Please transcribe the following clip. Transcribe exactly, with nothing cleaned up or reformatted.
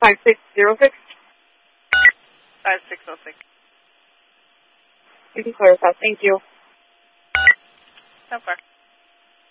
five six zero six. five six zero six. You can clarify. Thank you. So far.